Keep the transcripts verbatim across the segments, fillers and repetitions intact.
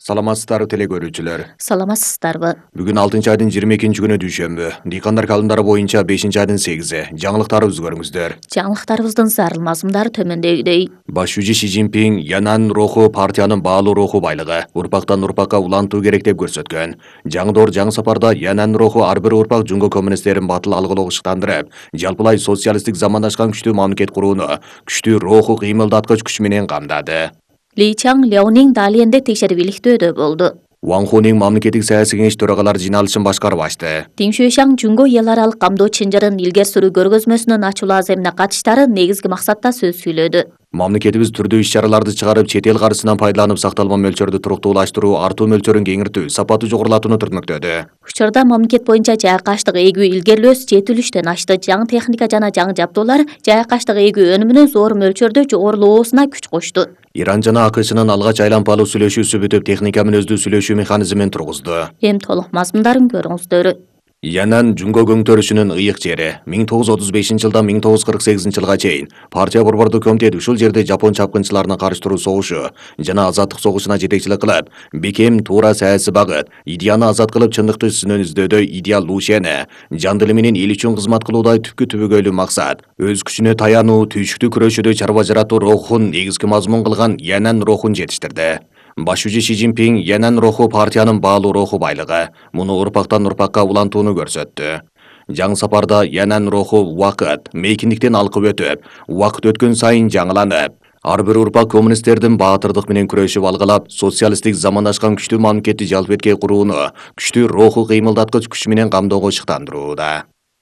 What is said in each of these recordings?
Саламатсыздар теле көрүүчүлөр. Саламатсыздарбы? Бүгүн алтынчы айдын жыйырма экинчи күнү дүйшөмбү. Дыйкандар календары боюнча бешинчи айдын сегизи. Жаңылыктарыбызды көрүңүздөр. Жаңылыктарыбыздын зарыл мазмундары төмөндөгүдөй. Баш жүзү Си Цзиньпин Янан руху партиянын баалуу руху байлыгы, урпактан урпакка улантуу керек деп көрсөткөн. Жаңы доор жаңы сапарда Янан руху ар бир урпак жунго коммунисттерин батыл алгылоого ышыктандырып, жалпылай социалисттик замандашкан күчтүү мамлекет курууну күчтүү руху кыймылдаткыч күч менен камдады. Ли Чаң Ляонин Далиенде текшерүүлүктөөдө болду. Ван Хуning мамлекеттик саясий кеңеш төрагалары жыйналышын башкарып ачты. Дин Шуйшаң Жунго эл аралык камдоо чынжырын илгери суруу көргөзмөсүнүн ачуулуу аземине катыштары негизги максатта сөз сүйлөдү. Мамлекетибиз түрдүү иш-чараларды чыгарып, чет эл каржысынан пайдаланып сакталма мөлчөрдү туруктуулаштыруу, артуу мөлчөрүн кеңиртүү, сапаты жогорулатууну түртмөктөдү. Учурда мамлекет боюнча жайкаштык эгүү илгерилөөсү жетилиштен ашты. Жаңы техника жана жаңы жабдуулар жайкаштык эгүү өнүмүнүн зор мөлчөрдө жогорулоосуна күч кошту. Иран жана АКШнын алгач айлампалуу сүйлөшүүсү бүтүп, техника менен өздүү сүйлөшүү механизмин тургузду. Эми толук мазмундарын көрүңүздөр. Янан жунго көңтөрүшүнүн ыйык жери миң тогуз жүз отуз бешинчи жылдан миң тогуз жүз кырк сегизинчи жылга чейин партия борбордук комитет ушул жерде жапон чапкынчыларына каршы туруу согушу жана азаттык согушуна жетекчилик кылып, бекем туура саясий багыт, идеяны азат кылып чындыкты сүнөн издөөдө идеал Лушени, жан дили менен эл үчүн кызмат кылуудай түпкү түбөгөйлүү максат, өз күчүнө таянуу, түйшүктүү күрөшүүдө чарба жаратуу рухун негизги мазмун кылган Янан рухун жетиштирди. Баш жүзү Си Цзиньпин Янан руху партиянын баалуу руху байлыгы, муну урпактан урпакка улантууну көрсөттү. Жаңы сапарда Янан руху убакыт, мейкиндиктен алкып өтүп, убакыт өткөн сайын жаңыланып, ар бир урпак коммунисттердин баатырдык менен күрөшүп алгылап, социалисттик замандашкан күчтүү мамлекетти жалп этке курууну күчтүү руху кыймылдаткыч күч менен камдоого ышыктандырууда.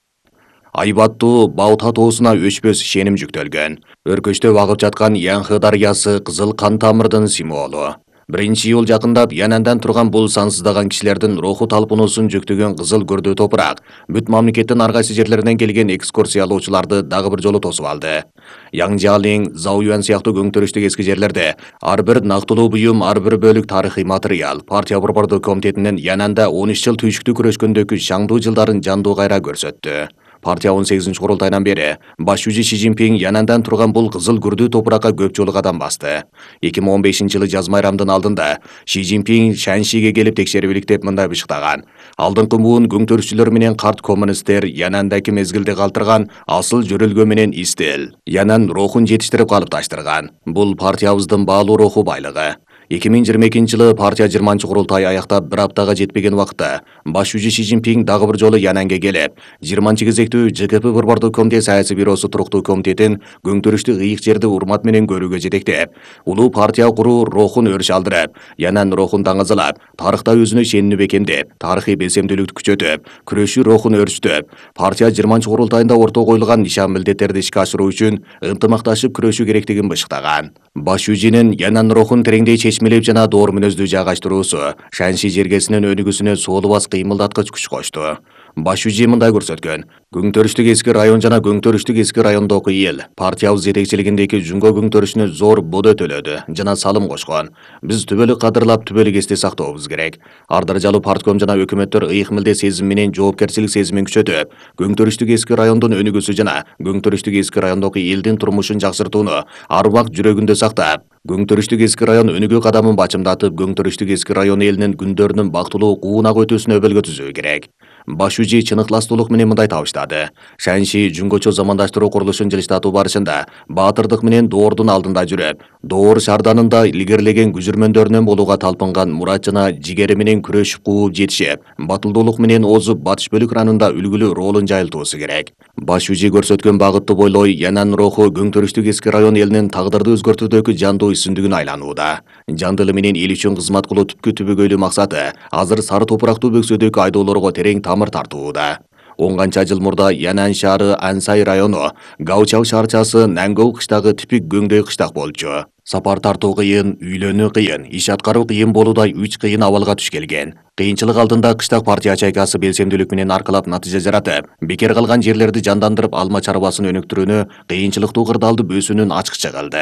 Айбаттуу Баота тоосуна өчпөс ишеним жүктөлгөн. Өркөчтөп агып жаткан Янхы дарыясы кызыл кан тамырдын символу. Биринчи июль жакындап Янандан турган бул сансыздаган кишилердин руху талпынуусун жүктөгөн кызыл көрдүү топурак бүт мамлекеттин ар кайсы жерлеринен келген экскурсиялоочуларды дагы бир жолу тосуп алды. Яңжалин, Заоюан сыяктуу көңтөрүштүк эски жерлерде ар бир нактылуу буюм, ар бир бөлүк тарыхый материал партия борбордук комитетинин Янанда он үч жыл түйшүктүү күрөшкөндөгү шаңдуу жылдарын жандуу кайра көрсөттү. Партия он сегизинчи курултайынан бери баш жүзү Си Цзиньпин Янандан турган бул кызыл күрдүү топуракка көп жолу кадам басты. эки миң он бешинчи жылы жаз майрамдын алдында Си Цзиньпин Шаншиге келип текшерип иликтеп мындай бышыктаган: алдыңкы буун көңтөрүшчүлөр менен карт коммунисттер Янандагы мезгилди калтырган асыл жөрөлгө менен истел, Янан рухун жетиштирип калыпташтырган. Бул партиябыздын баалуу руху байлыгы. эки миң жыйырма экинчи жылы партия жыйырманчы курултай аяктап бир аптага жетпеген убакта баш жүзү Си Цзиньпин дагы бир жолу Янанга келип, жыйырманчы кезектүү Ж К П борбордук комитет саясий бюросу туруктуу комитетин көңтөрүштүк ыйык жерди урмат менен көрүүгө жетектеп, улуу партия куруу рухун өрүш алдырып, Янан рухун таңызылап, тарыхта өзүнө ишенимди бекемдеп, тарыхый белсемдүүлүктү күчөтүп, күрөшүү рухун өрүштүп, партия жыйырманчы курултайында ортого коюлган нишан милдеттерди ишке ашыруу үчүн ынтымакташып күрөшүү керектигин бышыктаган. Баш жүзүнүн Янан рухун тереңдей чечмелеп жана доор мүнөздүү жайгаштыруусу Шанши жергесинин өнүгүүсүнө соолубас кыймылдаткыч күч кошту. Баш жүзү мындай көрсөткөн: көңтөрүштүк эски район жана көңтөрүштүк эски райондогу эл партиябыз жетекчилигиндеги жунго көңтөрүшүнө зор бодо төлөдү жана салым кошкон. Биз түбөлүк кадырлап, түбөлүк эсте сактообуз керек. Ар даражалуу партком жана өкмөттөр ыйык милдет сезими менен жоопкерчилик сезимин күчөтүп, көңтөрүштүк эски райондун өнүгүүсү жана көңтөрүштүк эски райондогу элдин турмушун жакшыртууну ар убакыт жүрөгүндө сактап, көңтөрүштүк эски район өнүгүү кадамын бачымдатып, көңтөрүштүк эски район элинин күндөрүнүн бактылуу куунак өтүүсүнө өбөлгө түзүү керек. Баш жүзү чын ыкластуулук менен мындай табыштады: Шанши жунгочо замандаштыруу курулушун жылыштатуу барышында баатырдык менен доордун алдында жүрүп, доор шарданында илгерилеген күзүрмөндөрүнөн болууга талпынган мурат жана жигери менен күрөшүп кууп жетишип, батылдуулук менен озуп, батыш бөлүк ранында үлгүлүү ролун жайылтуусу керек. Баш жүзү көрсөткөн багытты бойлой Янан руху көңтөрүштүк эски район элинин тагдырды өзгөртүүдөгү жандуу үстүндүгүн айланууда. Жан дили менен эл үчүн кызмат кылуу түпкү түбөгөйлүү максаты азыр сары топурактуу бөксөдөгү айдоолорго терең тамыр тартууда. он канча жыл мурда Янан шаары Ансай району, Гаучал шаарчасы Нангол кыштагы типик көңдөй кыштак болчу. Сапар тартуу кыйын, үйлөнүү кыйын, иш аткаруу кыйын болуудай үч кыйын абалга туш келген. Кыйынчылык алдында кыштак партия чайкасы белсемдүүлүк менен аркылап натыйжа жаратып, бекер калган жерлерди жандандырып алма чарбасын өнүктүрүүнү, кыйынчылыктуу кырдаалды бөөсүүнүн ачкычы кылды.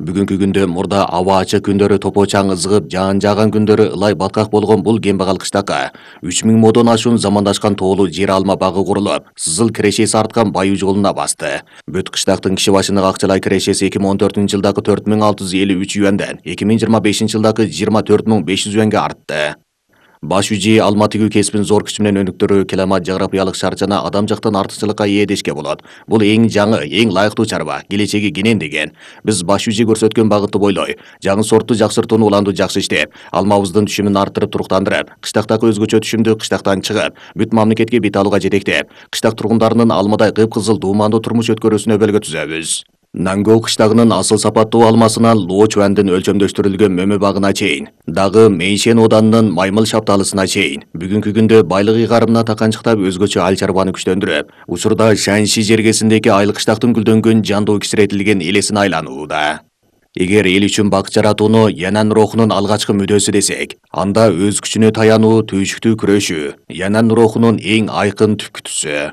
Бүгүнкү күндө мурда аба ачык күндөрү топо-чаң ызгып, жаан жааган күндөрү ылай баткак болгон бул кембагал кыштакка үч миң модон ашуун замандашкан тоолуу жер алма багы курулуп, сызыл кирешеси арткан байуу жолуна басты. Бүт кыштактын киши башынык акчалай кирешеси эки миң он төртүнчү жылдагы төрт миң алты жүз элүү үч юанден эки миң жыйырма бешинчи жылдагы жыйырма төрт миң беш жүз юанга артты. Баш үжи алма тигүү кесибин зор күч менен өнүктүрүү климат жаграпиялык шарт жана адам жактан артыкчылыкка ээ дешке болот. Бул эң жаңы, эң лайыктуу чарба, келечеги кенен деген. Биз баш үжи көрсөткөн багытты бойлой, жаңы сортту жакшыртууну уланду жакшы иштеп, алмабыздын түшүмүн арттырып туруктандырып, кыштактагы өзгөчө түшүмдү кыштактан чыгып, бүт мамлекетке бет алууга жетектеп, кыштак тургундарынын алмадай кыпкызыл дуумандуу турмуш өткөрүүсүнө өбөлгө түзөбүз. Нангол кыштагынын асыл сапаттуу алмасынан Лоо Чуандын өлчөмдөштүрүлгөн мөмө багына чейин, дагы Мейшен оданынын маймыл шапталысына чейин, бүгүнкү күндө байлык ыйгарымына таканчыктап өзгөчө ал чарбаны күчтөндүрүп, учурда Шаньши жергесиндеги айыл кыштактын гүлдөнгөн жандуу кичиретилген элесине айланууда. Эгер эл үчүн бакыт жаратууну Янан рухунун алгачкы мүдөөсү десек, анда өз күчүнө таянуу, түйшүктүү күрөшүү Янан рухунун эң айкын түпкүтүсү.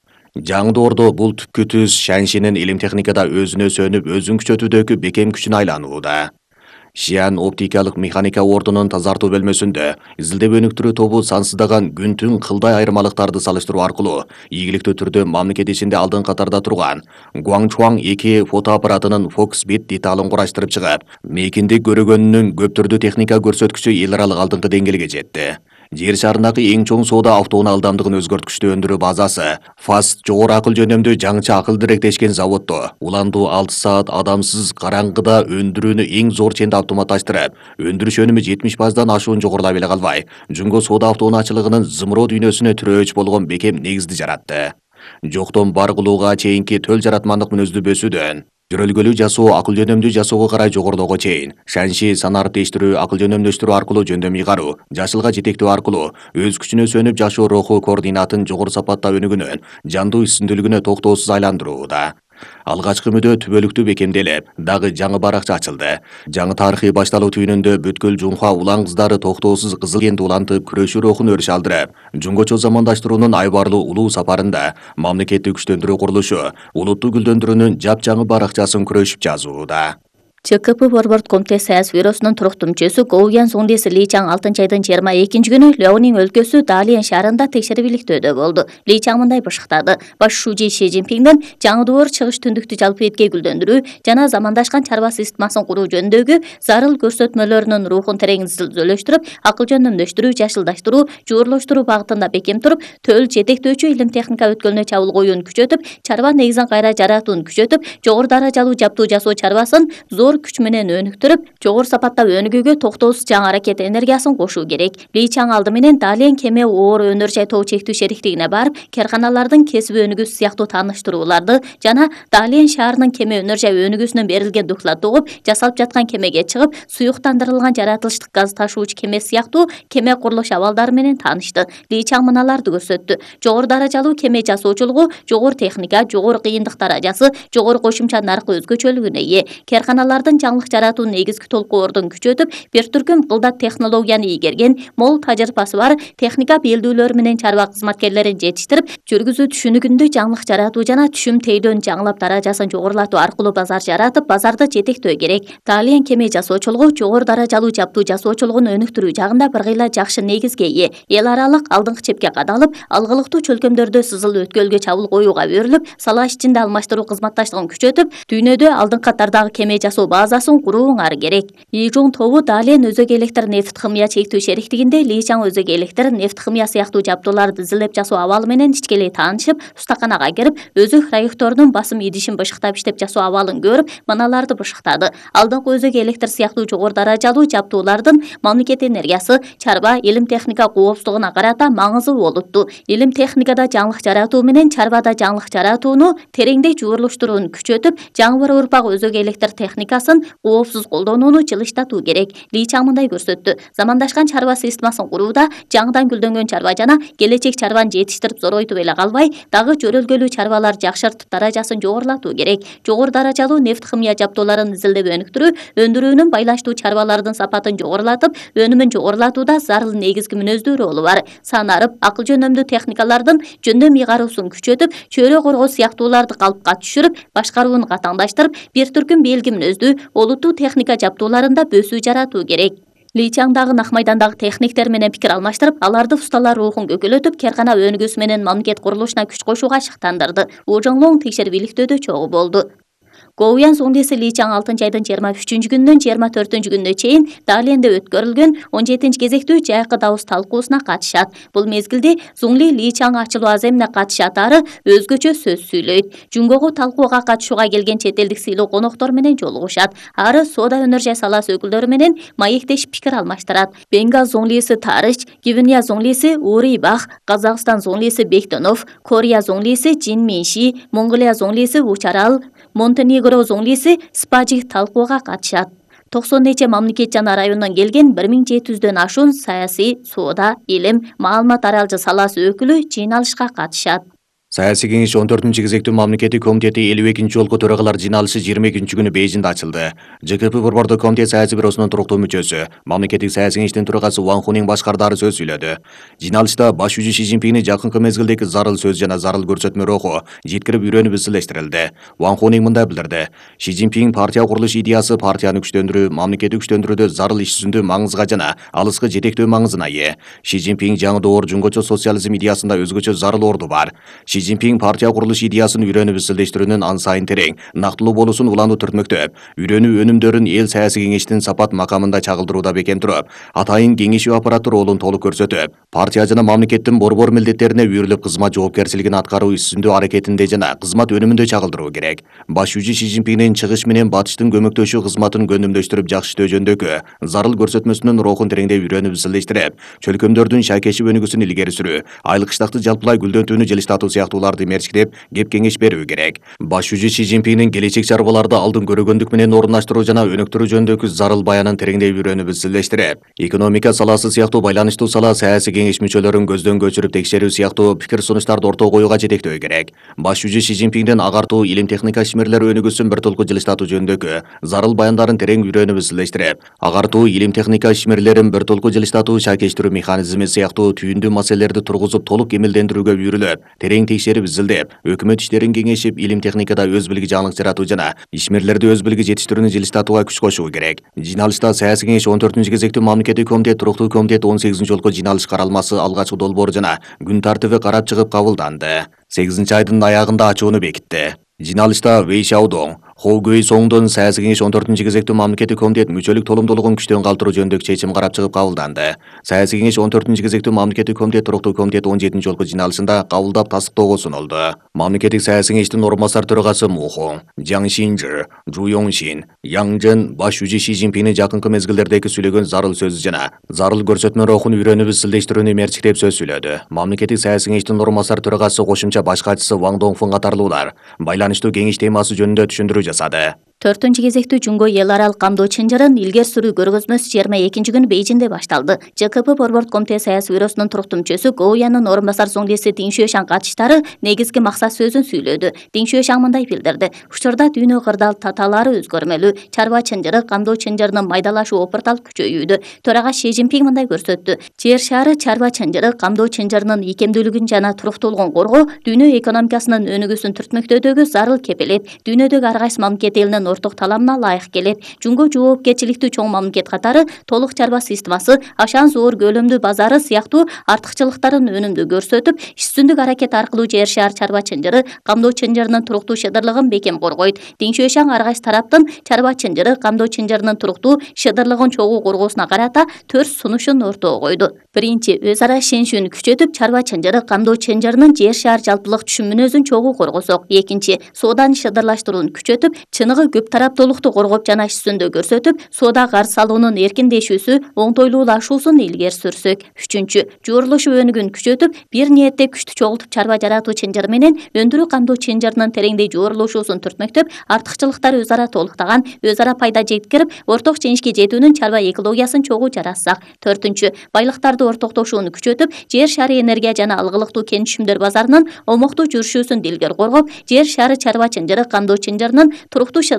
Жаңды Ордо бул түпкү түз Шаньшинин илим техникада өзүнө сөнүп, өзүн күчөтүүдөгү бекем күчүнө айланууда. Шиан оптикалык механика ордунун тазартуу бөлмөсүндө изилдеп өнүктүрүү тобу сансыздаган күн-түн кылдай айырмалыктарды салыштыруу аркылуу ийгиликтүү түрдө мамлекет ичинде алдын катарда турган Гуаңчуаң эки фотоаппаратынын Foxbit деталын кураштырып чыгып, мейкиндик көрөгөнүнүн көптүрдүү техника көрсөткүчү эл аралык алдыңкы деңгээлге жетти. Жер шарындагы эң чоң соода автоунаа ылдамдыгын өзгөрткүчтүү өндүрүү базасы Фаст жогору акыл жөнөмдүү жаңыча акыл директешкен заводдо уландуу алты саат адамсыз караңгыда өндүрүүнү эң зор ченде автоматташтырып, өндүрүш өнүмү жетимиш пайыздан ашуун жогорулай эле калбай, жунго соода автоунаачылыгынын зымыроо дүйнөсүнө тирөөч болгон бекем негизди жаратты. Жоктон бар кылууга чейинки төл жаратмандык мүнөздүү бөсүүдөн жөрөлгөлүү жасоо, акыл жөнөмдүү жасоого карай жогорулоого чейин Шаньши санарип тештирүү, акыл жөнөмдөштүрүү аркылуу жөндөм ыйгаруу, жашылга жетектөө аркылуу өз күчүнө сөнүп жашоо руху координатын жогору сапатта өнүгүүнүн жандуу үстүндүүлүгүнө токтоосуз айландырууда. Алгачкы мүдөө түбөлүктүү бекемделип, дагы жаңы баракча ачылды. Жаңы тарыхый башталуу түйүнүндө бүткүл Жунхва улан кыздары токтоосуз кызыл кенди улантып, күрөшүү рухун өрүш алдырып, жунгочо замандаштыруунун айбарлуу улуу сапарында мамлекетти күчтөндүрүү курулушу, улутту гүлдөндүрүүнүн жапжаңы баракчасын күрөшүп жазууда. ЧКП Борборд Комитет Саяс бюросунун туруктуу мүчөсү Гоуян Суңдеси Ли Чаң алтынчы айдын жыйырма экинчи күнү Лёнин өлкөсү Далиен шаарында текшерүүлүктөдө болду. Ли Чаң мындай башыктады: Баш шужи Ши Цзиньпиндин жаңы доор чыгыш түндүктү жалпы этке гүлдөндүрүү жана замандашкан чарба системасын куруу жөнүндөгү зарыл көрсөтмөлөрүнүн рухун терең изилдөөлөштүрүп, акыл жөндөмдөштүрүү, жашылдаштыруу, жуурлаштыруу багытында бекем туруп, төл жетектөөчү илим техника өткөлүнө чабуул коюун күчөтүп, чарба негизин кайра жаратууну күчөтүп, жогору даражалуу жаптуу жасоо чарбасын зор күч менен өнүктүрүп, жогору сапатта өнүгүүгө токтоосуз жаңы аракет энергиясын кошуу керек. Ли Чаң алды менен Далиен кеме оор өнөр жай тоо чектүү шериктигине барып, карканалардын кесиби өнүгүүсү сыяктуу тааныштырууларды жана Далиен шаарынын кеме өнөр жай өнүгүүсүнөн берилген докладды угуп, жасалып жаткан кемеге чыгып, суюктандырылган жаратылыштык газ ташуучу кеме сыяктуу кеме курулуш абалдары менен таанышты. Ли Чаң мыналарды көрсөттү: жогору даражалуу кеме жасоочулугу, жогору техника, жогору кыйындык даражасы, жогору кошумча наркы өзгөчөлүгүнө ээ. Карканалар жаңылык жаратуу негизги толкоордун күчөтүп, бир түркүм кылдат технологияны ийгерген, мол тажрыйбасы бар техника белдүүлөр менен чарба кызматкерлерин жетиштирип, жүргүзүү түшүнүгүндө жаңылык жаратуу жана түшүм тейлөөнү жаңылап даражасын жогорулатуу аркылуу базар жаратып, базарды жетектөө керек. Далиен кеме жасоочулугу, жогору даражалуу жаптуу жасоочулугун өнүктүрүү жагында бир кыйла жакшы негизге ээ. Эл аралык алдыңкы чепке кадалып, алгылыктуу чөлкөмдөрдө сызыл өткөлгө чабуул коюуга берилип, сала ичинде алмаштыруу кызматташтыгын күчөтүп, дүйнөдө алдыңкы катардагы кеме жасоо базасын курууңар керек. Ижун тобу Далиен өзөк электр нефт химия чектүү шериктигинде Ли Чаң өзөк электр, нефт химия сыяктуу жаптууларды изилдеп жасоо абалы менен ичкелей таанышып, устаканага кирип, өзөк раекторунун басым идишин бышыктап иштеп жасоо абалын көрүп, мыналарды бышыктады: алдыңкы өзөк электр сыяктуу жогору даражалуу жаптуулардын мамлекет энергиясы, чарба, илим техника коопсуздугуна карата маңызы болутту. Илим техникада жаңылык жаратуу менен чарбада жаңылык жаратууну тереңдей жуурлуштурууну күчөтүп, жаңы бір урпак өзөк электр техникасын коопсуз колдонууну жылыштатуу керек. Ли Чаң мындай көрсөттү: замандашкан чарба системасын курууда жаңыдан гүлдөнгөн чарба жана келечек чарбаны жетиштирип зоройтуп эле калбай, дагы жөрөлгөлүү чарбалар жакшыртып даражасын жогорулатуу керек. Жогору даражалуу нефт химия жаптууларын изилдеп өнүктүрүү, өндүрүүнүн байлаштуу чарбалардын сапатын жогорулатып, өнүмүн жогорулатууда зарыл негизги мүнөздүү ролу бар. Санарып, акыл жөнөмдүү техникалардын жөндөм ыйгаруусун күчөтүп, чөйрө коргоо сыяктууларды калыпка түшүрүп, башкарууну катаңдаштырып, бир түркүм белги мүнөздүү өткөзүү, олуттуу техника жабдууларында бөсүү жаратуу керек. Ли Чаң дагы Нак майдандагы техниктер менен пикир алмаштырып, аларды усталар рухун көкөлөтүп, керкана өнүгүүсү менен мамлекет курулушуна күч кошууга шыктандырды. У Жоңлоң текшерип иликтөөдө чогуу болду. Гоуян Зоңдеси Ли Чаң алтынчы айдын жыйырма үчүнчү күнүнөн жыйырма төртүнчү күнүнө чейин Далиенде өткөрүлгөн он жетинчи кезектүү жайкы дабыс талкуусуна катышат. Бул мезгилде Зуңли Ли Чаң ачылуу аземине катышатары өзгөчө сөз сүйлөйт. Жунгого талкууга катышууга келген чет элдик сыйлуу коноктор менен жолугушат. Ары соода өнөр саласы өкүлдөрү менен маектешип пикир алмаштырат. Бенгал Зоңлиси Тарыч, Гвинея Зоңлиси Ури Бах, Казакстан Зоңлиси Бектонов, Корея Зоңлиси Жин Минши, Монголия Зоңлиси Учарал, Монтенегро Зоңлиси Спажих талкууга катышат. токсон нече мамлекет жана райондон келген бир миң жети жүздөн ашуун саясий, соода, илим, маалымат аралжы саласы өкүлү жыйналышка катышат. Саясий кеңеш он төртүнчү кезектүү мамлекеттик комитети элүү экинчи жолку төрагалар жыйналышы жыйырма экинчи күнү Бейжиңде ачылды. ЖКП Борбордук комитет саясий бюросунун туруктуу мүчөсү, мамлекеттик саясий кеңештин төрагасы Ван Хунин башкардары сөз сүйлөдү. Жыйналышта баш жүзү Ши Цзиньпинин жакынкы мезгилдеги зарыл сөз жана зарыл көрсөтмө руху жеткирип үйрөнүп изилештирилди. Ван Хунин мындай билдирди: Ши Цзиньпин партия курулуш идеясы партияны күчтөндүрүү, мамлекетти күчтөндүрүүдө зарыл иш жүзүндө маңызга жана алыскы жетектөө маңызына ээ. Ши Цзиньпин жаңы доор жунгочо социализм идеясында өзгөчө зарыл орду бар. Ши Цзиньпин партия курулуш идеясын үйрөнүп изилдештирүүнүн ан сайын терең, нактылуу болуусун улануу түртмөктөп, үйрөнүү өнүмдөрүн эл саясий кеңештин сапат макамында чагылдырууда бекем туруп, атайын кеңешүү аппараты ролун толук көрсөтүп, партия жана мамлекеттин борбор милдеттерине үйрүлүп кызмат жоопкерчилигин аткаруу иш жүзүндө аракетинде жана кызмат өнүмүндө чагылдыруу керек. Баш жүзү Ши Цзиньпинин чыгыш менен батыштын көмөктөшүү кызматын көнүмдөштүрүп жакшы иштөө жөнүндөгү зарыл көрсөтмөсүнүн рухун тереңдеп үйрөнүп изилдештирип, чөлкөмдөрдүн шайкешип өнүгүүсүн илгери сүрүү, айыл кыштакты жалпылай гүлдөнтүүнү жылыштатуу сыяктууларды мерчилеп, кеп кеңеш берүү керек. Баш жүзү Ши Цзиньпинин келечек чарбаларды алдын көрөгөндүк менен орундаштыруу жана өнүктүрүү жөнүндөгү зарыл баянын тереңдеп үйрөнүп изилдештирип, экономика саласы сыяктуу байланыштуу сала саясий кеңеш мүчөлөрүн көздөн көчүрүп текшерүү сыяктуу пикир сунуштарды ортого коюуга жетектөө керек. Баш жүзү Ши Цзиньпиндин агартуу, илим техника ишмерлери өнүгүүсүн бир толку жылыштатуу жөнүндөгү зарыл баяндарын терең үйрөнүп изилдештирип, агартуу, илим техника ишмерлерин бир толку жылыштатуу, шайкештирүү механизми сыяктуу түйүндүү маселелерди тургузуп толук эмилдендирүүгө үйрүлүп, терең текшерип изилдеп, өкмөт иштерин кеңешип, илим техникада өз билги жаңылык жаратуу жана ишмерлерди өз билги жетиштирүүнү жылыштатууга күч кошуу керек. Жыйналышта саясий кеңеш он төртүнчү кезектүү мамлекеттик комитет, туруктуу комитет он сегизинчи жолку жыйналыш каралмасы, алгачкы долбоор жана күн тартиби карап чыгып кабылданды. сегизинчи айдын аягында ачууну бекитти. Жыйналышта Вэй Шаодоң, Хо Гөй Соңдун саясий кеңеш он төртүнчү кезектүү мамлекеттик комитет мүчөлүк толумдуулугун күчтөн калтыруу жөнүндөгү чечим карап чыгып кабылданды. Саясий кеңеш он төртүнчү кезектүү мамлекеттик комитет, туруктуу комитет он жетинчи жолку жыйналышында кабылдап тастыктоого сунулду. Мамлекеттик саясий кеңештин орун басар төрагасы Му Хong, Жаң Шинжи, Жу Йоңшин, Яң Жен баш жүзү Ши Цзиньпинин жакынкы мезгилдердеги сүйлөгөн зарыл сөз жана зарыл көрсөтмө рухун үйрөнүп изилдештирүүнү мерчилеп сөз сүйлөдү. Мамлекеттик саясий кеңештин орун басар төрагасы кошумча баш катчысы Ван Доңфун катарлуулар байланыштуу кеңеш темасы жөнүндө түшүндүрүү жасады. төртүнчү кезектүү Жунго эл аралык камдоо чынжырын илгер сүрүү көргөзмөсү жыйырма экинчи күнү Бейжиңде башталды. ЖКП Борбордук комитет саясий бюросунун туруктуу мүчөсү Гоуянын орун басар Зоңдеси Диң Шуэшаң катыштары негизги максат сөзүн сүйлөдү. Диң Шуэшаң мындай билдирди: Учурда дүйнө кырдаал татаалары өзгөрмөлүү, чарба чынжыры, камдоо чынжырынын майдалашуу опуртал күчөйүүдө. Төрага Ши Цзиньпин мындай көрсөттү: Жер шары чарба чынжыры, камдоо чынжырынын ийкемдүүлүгүн жана туруктуулугун коргоо дүйнө экономикасынын өнүгүүсүн түртмөктөөдөгү зарыл кепелет. Дүйнөдөгү ар кайсы мамлекет элинин орток таламына ылайык келет. Жунго жоопкерчиликтүү чоң мамлекет катары толук чарба системасы, ашан зор көлөмдүү базары сыяктуу артыкчылыктарын өнүмдүү көрсөтүп, иш-жүзүндүк аракет аркылуу жер шаар чарба чынжыры, камдоо чынжырынын туруктуу шыдырлыгын бекем коргойт. Диң Шуэшаң ар кайсы тараптын чарба чынжыры, камдоо чынжырынын туруктуу шыдырлыгын чогуу коргоосуна карата төрт сунушун ортого койду. Биринчи, өз ара ишеничүүнү күчөтүп, чарба чынжыры, камдоо чынжырынын жер шаар жалпылык түшүм мүнөзүн чогуу коргосок. Экинчи, сооданы шыдырлаштырууну күчөтүп, чыныгы көп тараптуулукту коргоп жана иш жүзүндө көрсөтүп, соода карыз салуунун эркиндешүүсү, оңтойлуулашуусун илгери сүрсөк. Үчүнчү, жуурулушу өнүгүүнү күчөтүп, бир ниетте күчтү чогултуп чарба жаратуу чынжыры менен өндүрүү камдоо чынжырынын тереңдей жуурулушуусун түртмөктөп, артыкчылыктары өз ара толуктаган, өз ара пайда жеткирип, орток жеңишке жетүүнүн чарба экологиясын чогуу жаратсак. Төртүнчү, байлыктарды ортоктошууну күчөтүп, жер шары энергия жана алгылыктуу кен түшүмдөр базарынын омоктуу жүрүшүүсүн дилгер коргоп, жер шары чарба чынжыры, камдоо чынжырынын туруктуу шыдырлыгын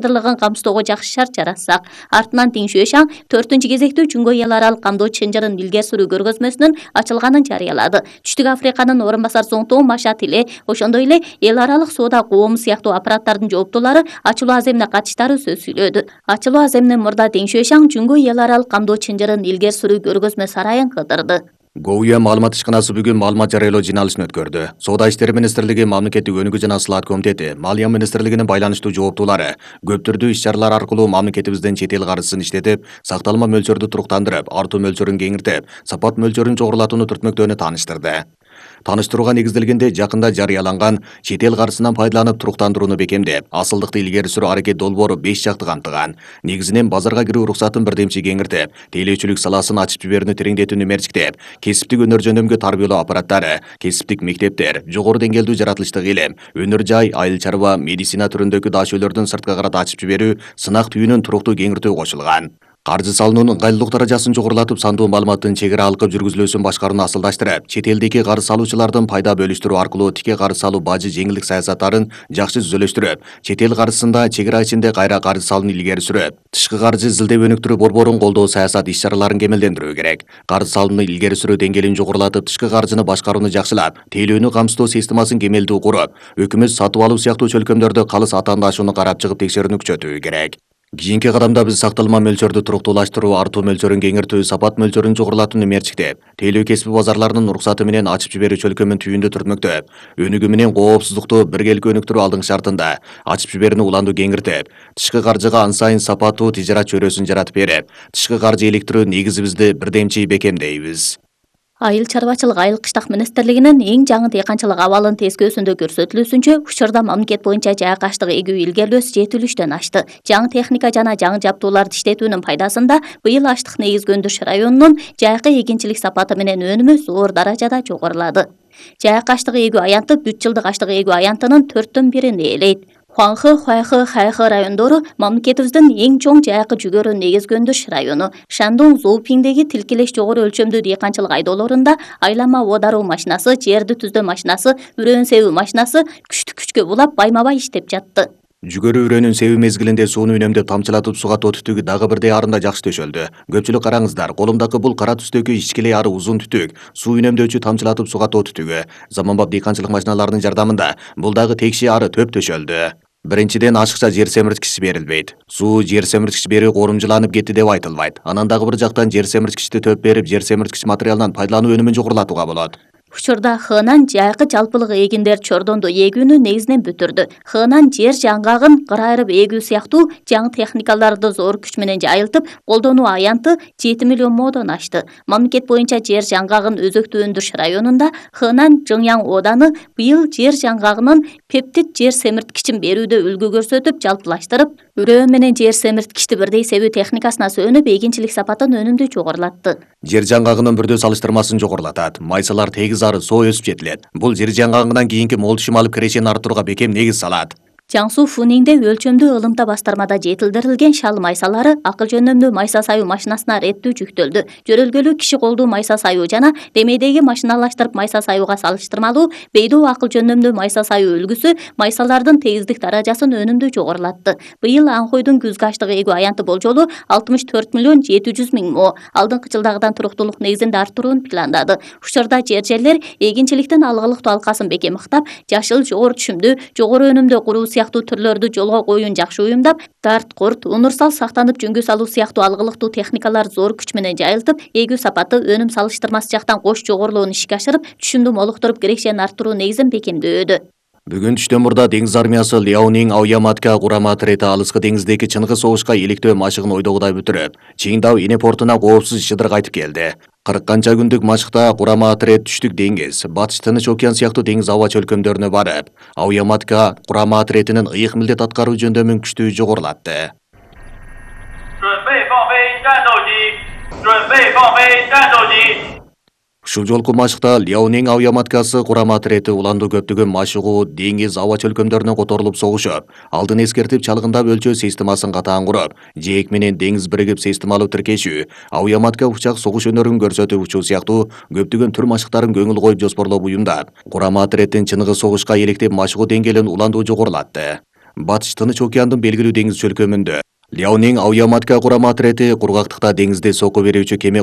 ыңгайлаштырылган камсыздоого жакшы шарт жаратсак. Артынан Дин Шуэшаң төртүнчү кезекте Жүнгө эл аралык камдоо чынжырын илгери сүрүү көргөзмөсүнүн ачылганын жарыялады. Түштүк Африканын орун басар Зоңтоң Машат эле ошондой эле эл аралык соода коому сыяктуу аппараттардын жооптуулары ачылуу аземине катыштары сөз сүйлөдү. Ачылуу аземинен мурда Дин Шуэшаң Жүнгө эл аралык камдоо чынжырын илгери сүрүү көргөзмө сарайын кыдырды. Гоуя маалымат ишканасы бүгүн маалымат жарыялоо жыйналышын өткөрдү. Соода иштери министрлиги, мамлекеттик өнүгүү жана сылаат комитети, Малия министрлигинин байланыштуу жооптуулары көп түрдүү иш-чаралар аркылуу мамлекетибиздин чет эл каржысын иштетип, сакталма мөлчөрдү туруктандырып, артуу мөлчөрүн кеңиртип, сапат мөлчөрүн жогорулатууну түртмөктөөнү тааныштырды. Таныштырууга негизделгенде жакында жарыяланган чет эл каржысынан пайдаланып туруктандырууну бекемдеп, асылдыкты илгери сүрүү аракет долбоору беш жакты камтыган. Негизинен базарга кирүү уруксатын бирдемчи кеңиртип, тейлөөчүлүк саласын ачып жиберүүнү тереңдетүүнү мерчиктеп, кесиптик өнөр жөнөмгө тарбиялоо аппараттары, кесиптик мектептер, жогору деңгээлдүү жаратылыштык илим, өнөр жай, айыл чарба, медицина түрүндөгү дашөөлөрдүн сыртка карата ачып жиберүү, сынак түйүнүн туруктуу кеңиртүү кошулган. Каржы салуунун ыңгайлуулук даражасын жогорулатып, сандуу маалыматтын чек ара алкып жүргүзүлүүсүн башкарууну асылдаштырып, чет элдеги карыз салуучулардын пайда бөлүштүрүү аркылуу тике карыз салуу бажы жеңилдик саясаттарын жакшы түзөлүштүрүп, чет эл каржысында чек ара ичинде кайра карыз салууну илгери сүрүп, тышкы каржы зилдеп өнүктүрүү борборун колдоо саясат иш-чараларын кемелдендирүү керек. Карыз салууну илгери сүрүү деңгээлин жогорулатып, тышкы каржыны башкарууну жакшылап, тейлөөнү камсыздоо системасын кемелдүү куруп, өкмөт сатып алуу сыяктуу чөлкөмдөрдө калыс атаандашууну карап чыгып текшерүүнү күчөтүү керек. Кийинки кадамда биз сакталма мөлчөрдү туруктуулаштыруу, артуу мөлчөрүн кеңиртүү, сапат мөлчөрүн жогорулатууну мерчиктеп, тейлөө кесиби базарларынын уруксаты менен ачып жиберүү чөлкөмүн түйүндү түртмөктөп, өнүгүү менен коопсуздукту биргеликте өнүктүрүү алдыңкы шартында ачып жиберүүнү уланду кеңиртип, тышкы каржыга ан сайын сапаттуу тижарат чөйрөсүн жаратып берип, тышкы каржы иликтирүү негизибизди бирдемчи бекемдейбиз. Айыл чарбачылык айыл кыштак министрлигинин эң жаңы дыйканчылык абалын тескөөсүндө көрсөтүлүүсүнчө, учурда мамлекет боюнча жайык аштык эгүү илгерилөөсү жетилүүчтөн ашты. Жаңы техника жана жаңы жабдууларды иштетүүнүн пайдасында быйыл аштык негизгөндүш районунун жайкы эгинчилик сапаты менен өнүмү зор даражада жогорулады. Жайык аштык эгүү аянты бүт жылдык аштык эгүү аянтынын төрттөн бирин ээлейт. Хуанхы, Хуайхы, Хайхы райондору мамлекетибиздин эң чоң жайкы жүгөрү негизгөндүш району. Шандун, Зоупиңдеги тилкелеш жогору өлчөмдүү дыйканчылык айдоолорунда айлама оодаруу машинасы, жерди түздөө машинасы, үрөөн себүү машинасы күчтү күчкө булап байма-бай иштеп жатты. Жүгөрү үрөөнүн себүү мезгилинде сууну үнөмдөп тамчылатып суга тоо түтүгү дагы бирдей арында жакшы төшөлдү. Көпчүлүк караңыздар, колумдагы бул кара түстөгү ичкилей ары узун түтүк, суу үнөмдөөчү тамчылатып суга тоо түтүгү. Заманбап дыйканчылык машиналарынын жардамында бул дагы текши ары төп төшөлдү. Биринчиден ашыкча жер семирткич берилбейт. Суу жер семирткич берүү корумжуланып кетти деп айтылбайт. Анан дагы бир жактан жер семирткичти төп берип, жер семирткич материалынан пайдалануу өнүмүн жогорулатууга болот. Учурда Хынан жайкы жалпылык эгиндер чордонду эгүүнү негизинен бүтүрдү. Хынан жер жаңгагын кырайрып эгүү сыяктуу жаңы техникаларды зор күч менен жайылтып, колдонуу аянты жети миллион модон ашты. Мамлекет боюнча жер жаңгагын өзөктүү өндүрүш районунда Хынан Жыңяң ооданы быйыл жер жаңгагынын пептит жер семирткичин берүүдө үлгү көрсөтүп, жалпылаштырып, үрөө менен жер семирткичти бирдей себүү техникасына сөнүп, эгинчилик сапатын өнүмдүү жогорулатты. Жер жаңгагынын бирдөө салыштырмасын жогорулатат. Майсалар тегиз ары соо өсүп жетилет. Бул жер жаңгагынан кийинки мол түшүм алып кирешени арттырууга бекем негиз салат. Жаңсу Фунingде өлчөмдүү ылымта бастармада жетилдирилген шал майсалары акыл жөнөмдүү майса саюу машинасына реттүү жүктөлдү. Жөрөлгөлүү киши колдуу майса саюу жана демейдеги машиналаштырып майса саюуга салыштырмалуу бейдоо акыл жөнөмдүү майса саюу үлгүсү майсалардын тегиздик даражасын өнүмдүү жогорулатты. Быйыл Анхойдун күзгү аштык эгүү аянты болжолу алтымыш төрт миллион жети жүз миң мо алдыңкы жылдагыдан туруктуулук негизинде арттырууну пландады. Учурда жер жерлер эгинчиликтин алгылыктуу алкасын бекем ыктап, жашыл, жогору түшүмдүү, жогору өнүмдүү куруу сыяктуу түрлөрдү жолго коюун жакшы уюмдап, дарт, курт, унурсал сактанып жөнгө салуу сыяктуу алгылыктуу техникалар зор күч менен жайылтып, эгүү сапаты өнүм салыштырмасы жактан кош жогорулуун ишке ашырып, түшүмдү молуктуруп кирешени арттыруу негизин бекемдөөдө. Бүгүн түштөн мурда деңиз армиясы Ляонинг Аояматка курама отряды алыскы деңиздеги чыныгы согушка иликтөө машыгын ойдогудай бүтүрүп, Чиңдау эне портуна коопсуз ишидир кайтып келди. кырк канча күндүк машыкта курама отряд түштүк деңиз, батыш Тыныч океан сыяктуу деңиз аба чөлкөмдөрүнө барып, Аояматка курама отрядынын ыйык милдет аткаруу жөндөмүн күчтүү жогорулатты. Ушул жолку машыкта Ляонинг Аояматкасы курама отряды уланду көптөгөн машыгуу деңиз аба чөлкөмдөрүнө которулуп согушуп, алдын эскертип чалгындап өлчөө системасын катаан куруп, жээк менен деңиз биригип системалуу тиркешүү, Аояматка учак согуш өнөрүн көрсөтүп учуу сыяктуу көптөгөн түр машыктарын көңүл коюп жоспорлоп уюмдап, курама отряддын чыныгы согушка иликтеп машыгуу деңгээлин уланду жогорулатты. Батыш Тыныч океандын белгилүү деңиз чөлкөмүндө Ляонин Аояматка курама отрети кургактыкта деңизде соко берүүчү кеме